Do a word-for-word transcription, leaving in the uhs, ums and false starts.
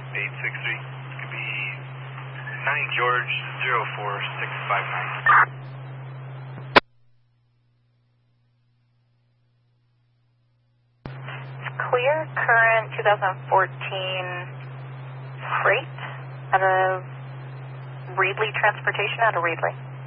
eight six three. Could be nine George zero four six five nine. Clear, current twenty fourteen freight out of Reedley Transportation out of Reedley.